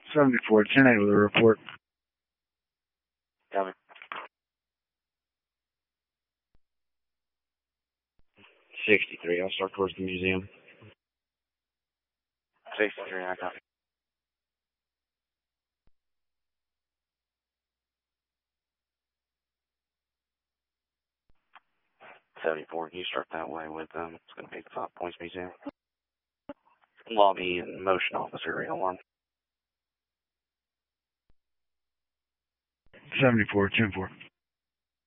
74, 10-8 with a report. Copy. 63, I'll start towards the museum. 63, I copy. $74, you start that way with it's going to be the 5 Points Museum. Lobby and motion officer alarm. 74, 10-4.